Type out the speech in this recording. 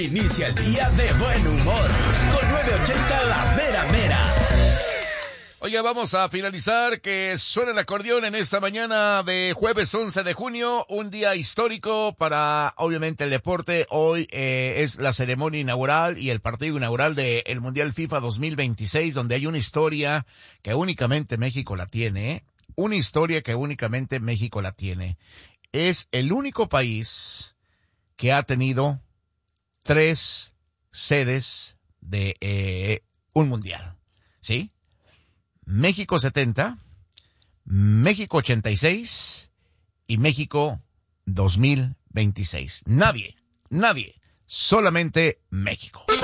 Inicia el día de buen humor con 980 La Mera Mera. Oiga, vamos a finalizar que suena el acordeón en esta mañana de jueves 11 de junio, un día histórico para, obviamente, el deporte. Hoy es la ceremonia inaugural y el partido inaugural del Mundial FIFA 2026, donde hay una historia que únicamente México la tiene, una historia que únicamente México la tiene. Es el único país que ha tenido 3 sedes de un mundial, ¿sí? México 70, México 86 y México 2026. Nadie, solamente México.